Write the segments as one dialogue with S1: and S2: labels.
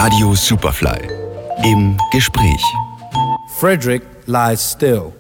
S1: Radio Superfly im Gespräch.
S2: Frederick lies still.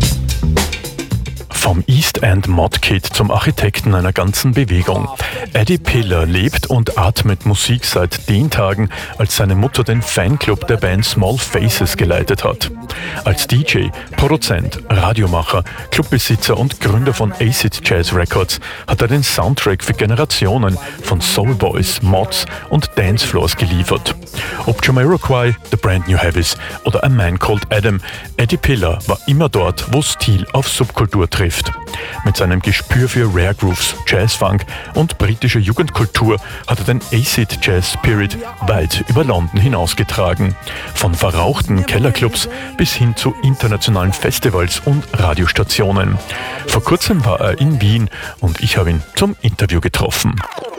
S3: Vom East End Mod Kid zum Architekten einer ganzen Bewegung. Eddie Piller lebt und atmet Musik seit den Tagen, als seine Mutter den Fanclub der Band Small Faces geleitet hat. Als DJ, Produzent, Radiomacher, Clubbesitzer und Gründer von Acid Jazz Records hat er den Soundtrack für Generationen von Soulboys, Mods und Dancefloors geliefert. Ob Jamiroquai, The Brand New Heavies oder A Man Called Adam, Eddie Piller war immer dort, wo Stil auf Subkultur trifft. Mit seinem Gespür für Rare Grooves, Jazzfunk und britische Jugendkultur hat er den Acid Jazz Spirit weit über London hinausgetragen. Von verrauchten Kellerclubs bis hin zu internationalen Festivals und Radiostationen. Vor kurzem war er in Wien und ich habe ihn zum Interview getroffen.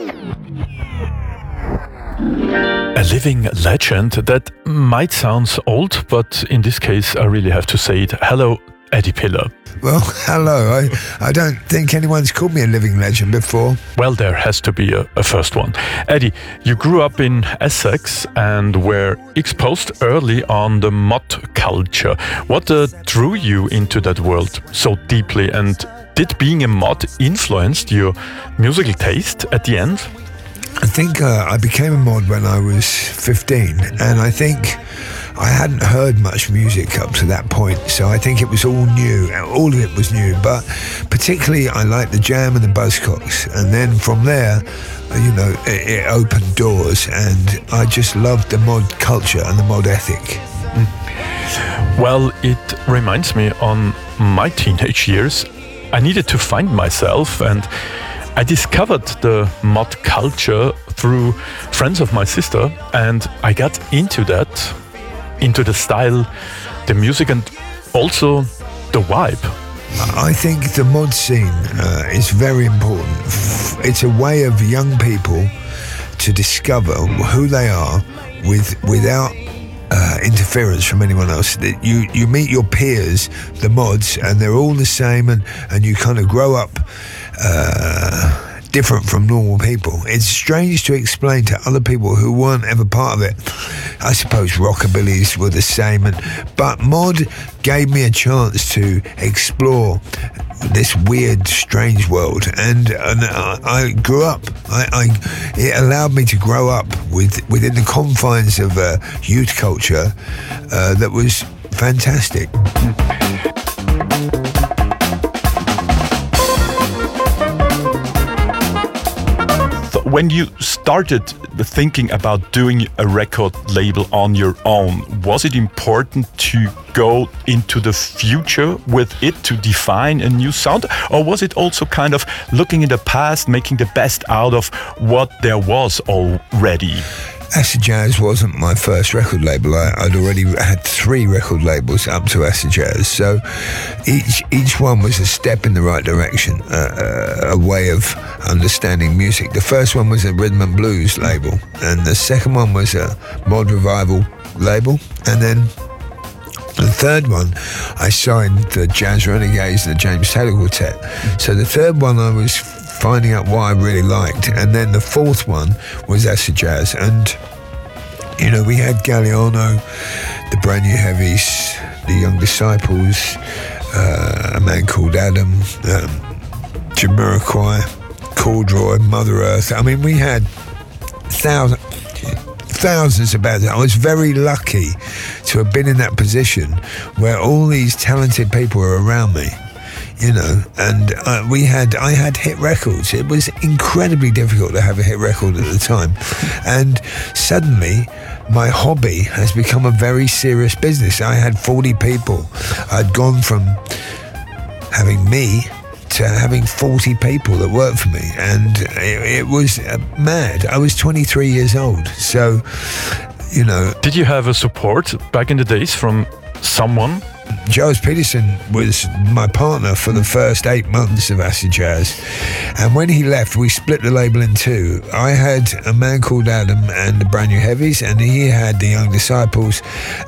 S3: A living legend that might sound old, but in this case I really have to say it. Hello, Eddie Piller.
S4: Well, hello. I don't think anyone's called me a living legend before.
S3: Well, there has to be a first one. Eddie, you grew up in Essex and were exposed early on the mod culture. What drew you into that world so deeply, and did being a mod influence your musical taste at the end?
S4: I think I became a mod when I was 15, and I think I hadn't heard much music up to that point, so I think it was all new. All of it was new, but particularly I liked the Jam and the Buzzcocks, and then from there, it opened doors, and I just loved the mod culture and the mod ethic.
S3: Well, it reminds me on my teenage years, I needed to find myself, and I discovered the mod culture through friends of my sister, and I got into that, into the style, the music, and also the vibe.
S4: I think the mod scene is very important. It's a way of young people to discover who they are without interference from anyone else. You meet your peers, the mods, and they're all the same, and you kind of grow up different from normal people. It's strange to explain to other people who weren't ever part of it. I suppose rockabillys were the same, but mod gave me a chance to explore this weird, strange world, and I grew up. It allowed me to grow up within the confines of youth culture that was fantastic.
S3: When you started thinking about doing a record label on your own, was it important to go into the future with it to define a new sound? Or was it also kind of looking in the past, making the best out of what there was already?
S4: Acid Jazz wasn't my first record label. I'd already had 3 record labels up to Acid Jazz, so each one was a step in the right direction, a way of understanding music. The first one was a rhythm and blues label, and the second one was a mod revival label, and then the third one, I signed the Jazz Renegades and the James Taylor Quartet. So the third one I was finding out what I really liked, and then the fourth one was Acid Jazz, and we had Galliano, the Brand New Heavies, the Young Disciples, A Man Called Adam, Jamiroquai, Corduroy, Mother Earth. I mean, we had thousands of bands. I was very lucky to have been in that position where all these talented people were around me. And I had hit records. It was incredibly difficult to have a hit record at the time. And suddenly, my hobby has become a very serious business. I had 40 people. I'd gone from having me to having 40 people that worked for me. And it was mad. I was 23 years old. So,
S3: Did you have a support back in the days from someone?
S4: Giles Peterson was my partner for the first 8 months of Acid Jazz, and when he left we split the label in 2. I had A Man Called Adam and the Brand New Heavies, and he had the Young Disciples,